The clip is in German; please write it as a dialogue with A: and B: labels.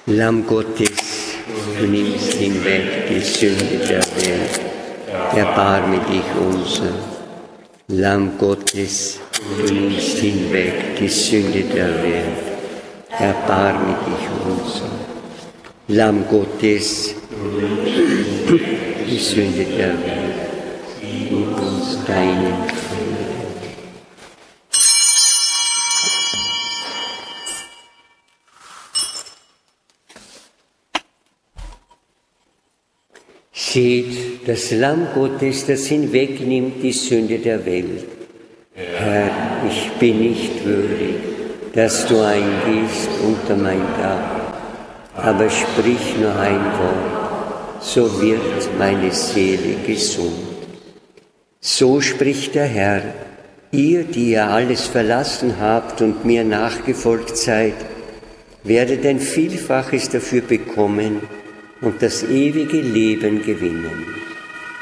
A: Lamm Gottes, du nimmst hinweg die Sünde der Welt, erbarme dich unser. Lamm Gottes, du nimmst hinweg die Sünde der Welt, erbarme dich unser. Lamm Gottes, die Sünde der Welt, gib uns deinen Frieden. Seht, das Lamm Gottes, das hinwegnimmt die Sünde der Welt. Herr, ich bin nicht würdig, dass du eingehst unter mein Dach, aber sprich nur ein Wort, so wird meine Seele gesund. So spricht der Herr, ihr, die ihr alles verlassen habt und mir nachgefolgt seid, werdet ein Vielfaches dafür bekommen und das ewige Leben gewinnen.